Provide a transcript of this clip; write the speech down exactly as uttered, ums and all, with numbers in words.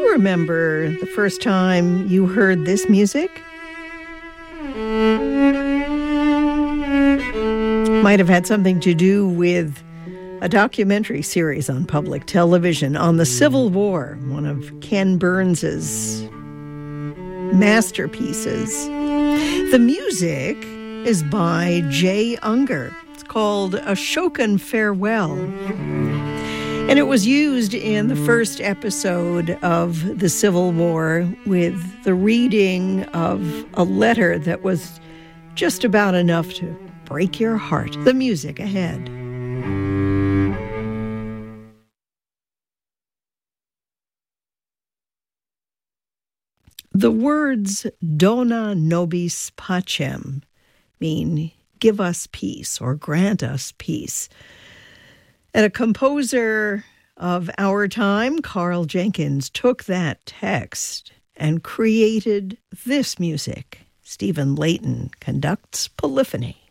you remember the first time you heard this music? Might have had something to do with a documentary series on public television on the Civil War, one of Ken Burns's masterpieces. The music is by Jay Ungar. It's called Ashokan Farewell. And it was used in the first episode of the Civil War with the reading of a letter that was just about enough to break your heart. The music ahead. The words Dona nobis pacem mean give us peace or grant us peace. And a composer of our time, Carl Jenkins, took that text and created this music. Stephen Layton conducts Polyphony.